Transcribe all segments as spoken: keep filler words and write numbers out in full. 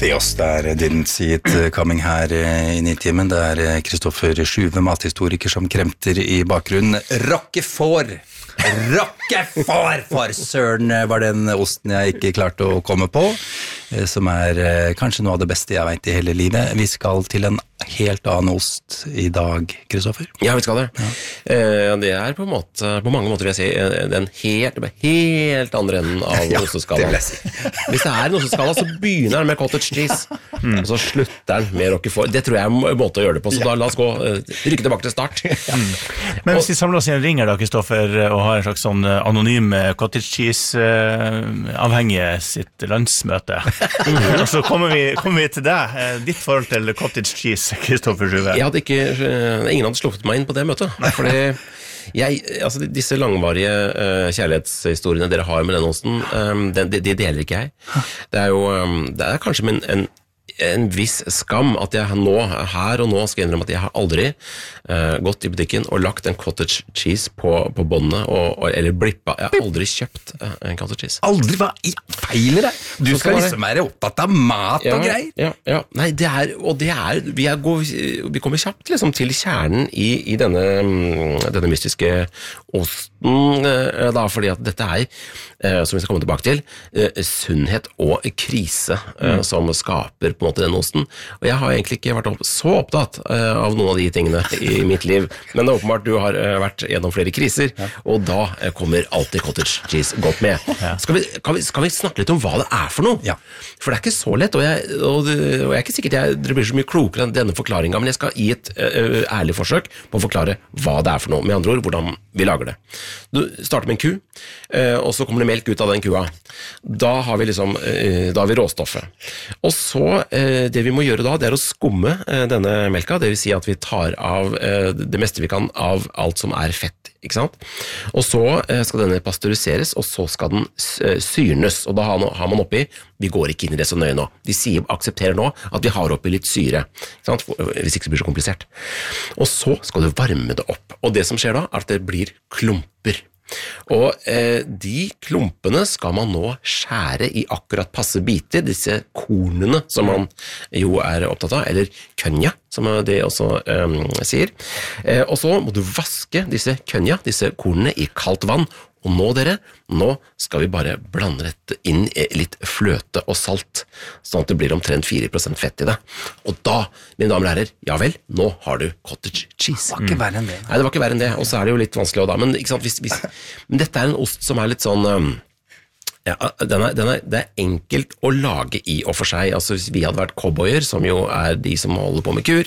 The oss der didn't see it coming her i Nitimen. Det er Kristoffer Sjuve, mathistoriker, som kremter i bakgrunnen. Roquefort! Roquefort, for søren, var den osten jeg ikke klarte å komme på, som er kanskje noe av det beste jeg vet i hele livet. Vi skal til en helt annen ost i dag, Kristoffer. Ja, vi skal det. Ja. Eh, det er på, en måte, på mange måter vil jeg si den helt, helt andre enden av ja, osteskala. Si. Hvis det er en osteskala, så begynner den med cottage cheese, mm. og så slutter den med roquefort. Det tror jeg er en måte å gjøre det på, så ja. Da la oss gå, rykke tilbake til start. Ja. Mm. Men hvis vi samler oss i en ring her da, Kristoffer, og har en slags sånn anonym cottage cheese-avhengige sitt landsmøte, og så kommer vi, kommer vi til deg, ditt forhold til cottage cheese, Kristoffer Sjuve. Jeg hadde ikke, ingen hadde sluppet meg inn på det møtet, fordi jeg, altså disse langvarige uh, kjærlighetshistoriene dere har med den osten, um, de, de, de deler ikke jeg. Det er jo, um, det er kanskje min, en, en viss skam at jeg nå, her og nå skal innrømme at jeg har aldri uh, gått i butikken og lagt en cottage cheese på, på båndet, og, og, eller blippa. Jeg har aldri kjøpt uh, en cottage cheese. Aldri? Hva i feiler deg? Du skal liksom være opptatt av mat ja, og greier. Ja, ja. Nei, det er, og det er, vi, er går, vi kommer kjapt liksom til kjernen i, i denne, denne mystiske osten, uh, da, fordi at dette er, uh, som vi skal komme tilbake til, uh, sunnhet og krise uh, mm. som skaper på en måte den osten, og jeg har egentlig ikke vært opp, så opptatt uh, av noen av de tingene i mitt liv, men det er åpenbart du har uh, vært gjennom flere kriser, ja. Og da uh, kommer alltid cottage cheese godt med. Ja. Skal, vi, kan vi, skal vi snakke litt om hva det er for noe? Ja. For det er ikke så lett, og jeg, og det, og jeg er ikke sikkert jeg, dere blir så mye klokere enn denne forklaringen, men jeg skal gi et uh, ærlig forsøk på å forklare hva det er for noe, med andre ord, hvordan vi lager det. Du starter med en ku, uh, og så kommer det melk ut av den kua. Da har vi liksom, uh, da har vi råstoffet. Og så det vi må gjøre da, det er å skumme denne melka, det vil si at vi tar av det meste vi kan av alt som er fett, ikke sant? Og så skal denne pasteuriseres, og så skal den syrnes, og da har man oppi, vi går ikke inn i det så nøye nå, de sier, aksepterer nå at vi har oppi litt syre, ikke sant? Hvis ikke så blir det så komplisert. Og så skal du varme det opp, og det som skjer da, er at det blir klumper. Og eh, de klumpene skal man nå skjære i akkurat passe biter, disse kornene som man jo er opptatt av, eller kønja, som det også eh, sier. Eh, og så må du vaske disse kønja, disse kornene i kaldt vann, og nå dere, nå skal vi bare blande dette inn i litt fløte og salt, sånn at det blir omtrent fire prosent fett i det. Og da, mine damer og herrer, ja vel, nå har du cottage cheese. Det var ikke verre enn det. Nei, det var ikke verre enn det, og så er det jo litt vanskelig også da, men, ikke sant, hvis, hvis, men dette er en ost som er litt sånn... Um, Ja, den er, den er, det er enkelt å lage i og for seg. Altså hvis vi hadde vært cowboyer, som jo er de som holder på med kur,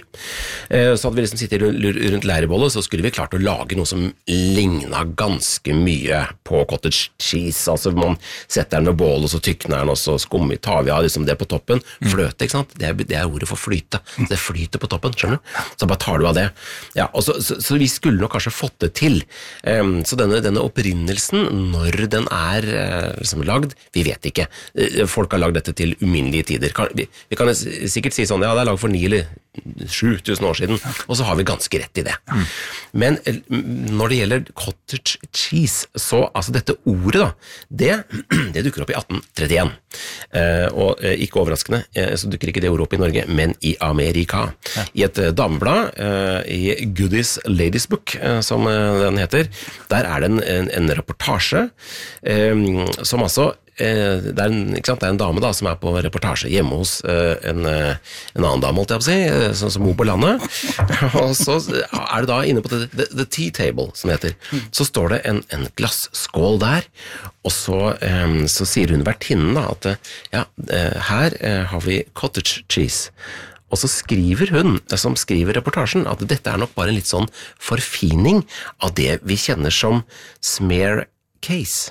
så hadde vi liksom sittet rundt leirebollet, så skulle vi klart å lage noe som lignet ganske mye på cottage cheese. Altså man setter den ved bålet, og så tykner den, og så skummer, tar vi av liksom det på toppen. Fløte, ikke sant? Det er, det er ordet for flyte. Det flyter på toppen, skjønner du? Så bare tar du av det. Ja, og så, så, så vi skulle nok kanskje fått det til. Um, så denne, denne opprinnelsen, når den er liksom lagd, vi vet ikke. Folk har lagd dette til uminnelige tider. Vi, vi kan sikkert si sånn, ja, det er lagd for ni eller sju tusen år siden, og så har vi ganske rett i det. Mm. Men når det gjelder cottage cheese, så, altså dette ordet da, det, det dukker opp i atten trettien. Eh, og eh, ikke overraskende, eh, så dukker ikke det ordet opp i Norge, men i Amerika. Ja. I et eh, dameblad, eh, i Goodies Ladies Book, eh, som eh, den heter, der er det en, en, en reportasje, eh, som altså Det er, en, ikke sant? Det er en dame da, som er på reportasje hjemme hos uh, en, uh, en annen dame, holdt jeg på å si, sånn som bor på landet. Og så er det da inne på the, the, the tea table, som det heter. Så står det en, en glasskål der, og så, um, så sier hun vertinnen da, at ja, uh, her uh, har vi cottage cheese. Og så skriver hun, som skriver reportasjen, at dette er nok bare en litt sånn forfining av det vi kjenner som smear case.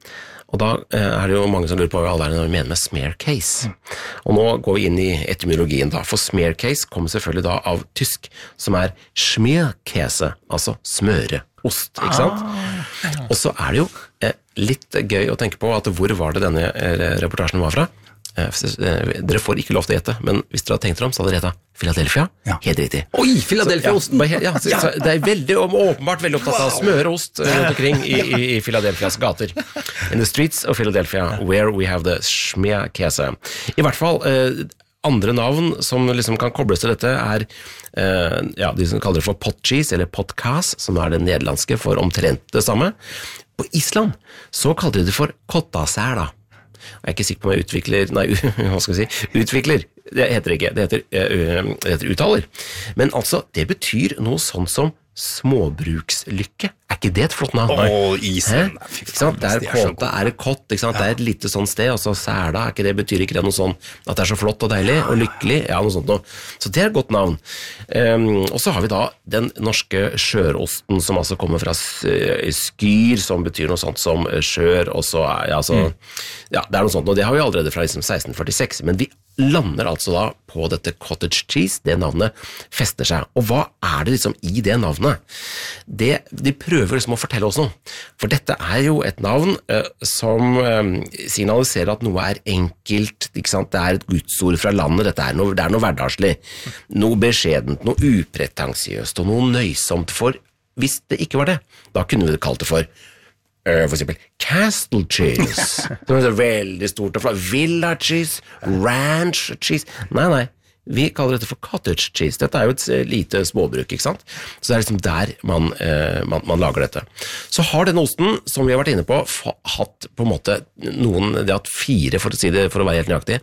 Og da er det jo mange som lurer på hva all verden mener med smear case. Og nå går vi inn i etymologien da, for smear case kommer selvfølgelig da av tysk, som er Schmierkäse, altså smøreost, ikke sant? Og så er det jo litt gøy å tenke på at hvor var det denne reportasjen var fra? Dere får ikke lov til å gjette, men hvis dere har tenkt dere om, så hadde dere gjettet Philadelphia. Ja. Helt riktig. Oi, Philadelphia-osten! Ja, ja, så, så det er veldig, åpenbart veldig opptatt av smøreost rundt omkring i, i, i Philadelphias gater. In the streets of Philadelphia, where we have the Schmierkäse. I hvert fall, andre navn som liksom kan kobles til dette er eh, ja, de som kaller det for potcheese eller potkas, som er det nederlandske for omtrent det samme. På Island så kaller de det for kottasæla. Jeg er ikke sikker på om jeg utvikler, nei, hva skal jeg si, utvikler, det heter det ikke, det heter, uh, det heter uttaler. Men altså, det betyr noe sånn som småbrukslykke. Er ikke det et flott navn? Åh, isen. Fy faen, der kåta er det kott, ikke sant? Ja. Det er et lite sånn sted, og så sæla, er ikke det, betyr ikke det noe sånn at det er så flott og deilig og lykkelig? Ja, noe sånt noe. Så det er et godt navn. Um, og så har vi da den norske skjørosten, som altså kommer fra skyr, som betyr noe sånt som skjør, og så, ja, så, ja, det er noe sånt, og det har vi allerede fra liksom seksten førtiseks, men vi lander altså da på dette cottage cheese, det navnet fester seg. Og hva er det liksom i det navnet? Det, de prøver liksom å fortelle oss noe. For dette er jo et navn uh, som uh, signaliserer at noe er enkelt, ikke sant? Det er et gudsord fra landet, dette er noe, det er noe hverdagslig, noe beskjedent, noe upretensiøst og noe nøysomt. For hvis det ikke var det, da kunne vi kalt det for Uh, for eksempel castle cheese, som er veldig stort og flott, villa cheese, ranch cheese, nei, nei, vi kaller dette for cottage cheese. Dette er jo et lite småbruk, ikke sant? Så det er liksom der man, uh, man, man lager dette. Så har denne osten, som vi har vært inne på, hatt på en måte noen, det har hatt fire, for å si det, for å være helt nøyaktig,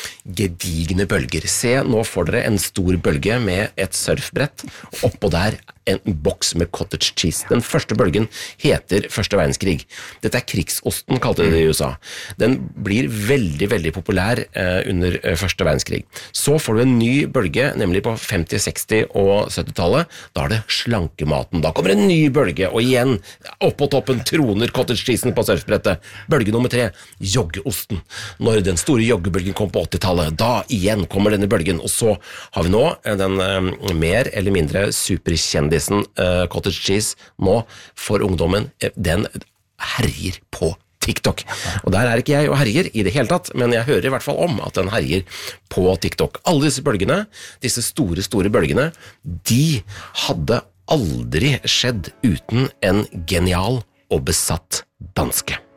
gedigne bølger. Se, nå får dere en stor bølge med et surfbrett, oppå der en boks med cottage cheese. Den første bølgen heter Første verdenskrig. Dette er krigsosten, kalte det i U S A. Den blir veldig, veldig populær eh, under eh, Første verdenskrig. Så får du en ny bølge, nemlig på femti-, seksti- og syttitallet. Da er det slankematen. Da kommer en ny bølge, og igjen, oppå toppen troner cottage cheesen på surfbrettet. Bølge nummer tre, joggeosten. Når den store joggebølgen kom på åttitallet, da igjen kommer denne bølgen. Og så har vi nå den eh, mer eller mindre superkjendisen Uh, cottage cheese nå for ungdommen, den herjer på TikTok. Og der er ikke jeg og herjer i det hele tatt, men jeg hører i hvert fall om at den herjer på TikTok. Alle disse bølgene, disse store, store bølgene, de hadde aldri skjedd uten en genial og besatt danske.